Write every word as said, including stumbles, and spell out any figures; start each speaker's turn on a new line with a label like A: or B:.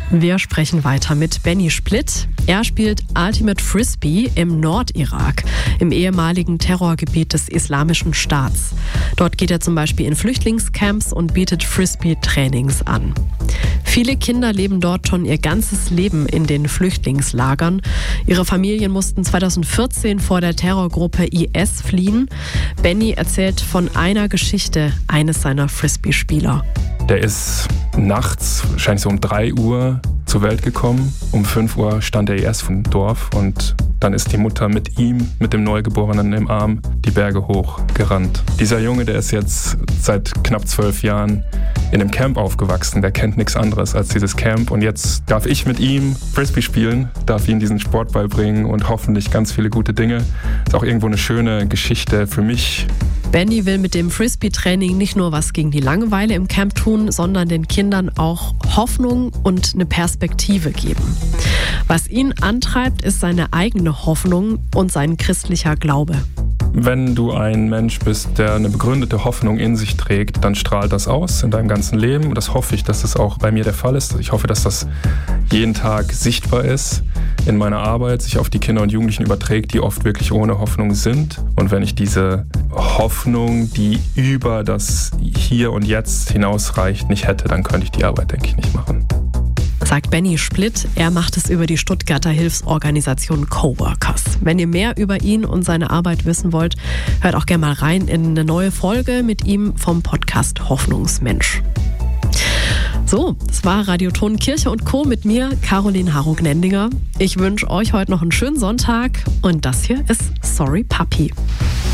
A: Wir sprechen weiter mit Benny Splitt. Er spielt Ultimate Frisbee im Nordirak, im ehemaligen Terrorgebiet des Islamischen Staats. Dort geht er zum Beispiel in Flüchtlingscamps und bietet Frisbee-Trainings an. Viele Kinder leben dort schon ihr ganzes Leben in den Flüchtlingslagern. Ihre Familien mussten zweitausendvierzehn vor der Terrorgruppe I S fliehen. Benny erzählt von einer Geschichte eines seiner Frisbee-Spieler.
B: Der ist nachts, wahrscheinlich so um drei Uhr, zur Welt gekommen. Um fünf Uhr stand der I S vom Dorf und dann ist die Mutter mit ihm, mit dem Neugeborenen im Arm, die Berge hoch gerannt. Dieser Junge, der ist jetzt seit knapp zwölf Jahren in einem Camp aufgewachsen. Der kennt nichts anderes als dieses Camp. Und jetzt darf ich mit ihm Frisbee spielen, darf ihm diesen Sport beibringen und hoffentlich ganz viele gute Dinge. Ist auch irgendwo eine schöne Geschichte für mich.
A: Benny will mit dem Frisbee-Training nicht nur was gegen die Langeweile im Camp tun, sondern den Kindern auch Hoffnung und eine Perspektive geben. Was ihn antreibt, ist seine eigene Hoffnung und sein christlicher Glaube.
B: Wenn du ein Mensch bist, der eine begründete Hoffnung in sich trägt, dann strahlt das aus in deinem ganzen Leben. Und das hoffe ich, dass das auch bei mir der Fall ist. Ich hoffe, dass das jeden Tag sichtbar ist in meiner Arbeit, sich auf die Kinder und Jugendlichen überträgt, die oft wirklich ohne Hoffnung sind. Und wenn ich diese Hoffnung, die über das Hier und Jetzt hinausreicht, nicht hätte, dann könnte ich die Arbeit, denke ich, nicht machen.
A: Sagt Benny Splitt. Er macht es über die Stuttgarter Hilfsorganisation Coworkers. Wenn ihr mehr über ihn und seine Arbeit wissen wollt, hört auch gerne mal rein in eine neue Folge mit ihm vom Podcast Hoffnungsmensch. So, das war Radioton Kirche und Co. mit mir, Caroline Harro-Gnendinger. Ich wünsche euch heute noch einen schönen Sonntag und das hier ist Sorry Papi.